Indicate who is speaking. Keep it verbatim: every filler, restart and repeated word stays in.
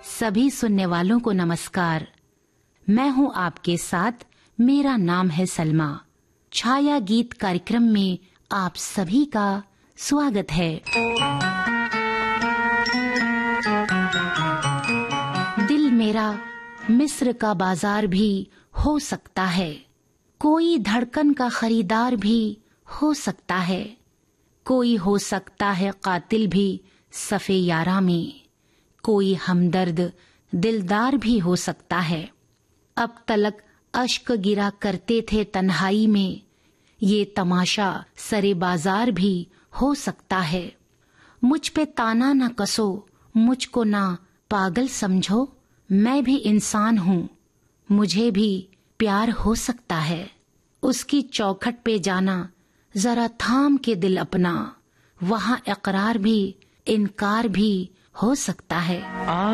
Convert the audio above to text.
Speaker 1: सभी सुनने वालों को नमस्कार। मैं हूं आपके साथ, मेरा नाम है सलमा। छाया गीत कार्यक्रम में आप सभी का स्वागत है। दिल मेरा मिस्र का बाजार भी हो सकता है, कोई धड़कन का खरीदार भी हो सकता है, कोई हो सकता है कातिल भी सफ़े यारा में, कोई हमदर्द दिलदार भी हो सकता है। अब तलक अश्क गिरा करते थे तन्हाई में, ये तमाशा सरे बाजार भी हो सकता है। मुझ पे ताना न कसो, मुझको ना पागल समझो, मैं भी इंसान हूँ, मुझे भी प्यार हो सकता है। उसकी चौखट पे जाना जरा थाम के दिल अपना, वहाँ इकरार भी इनकार भी हो सकता है।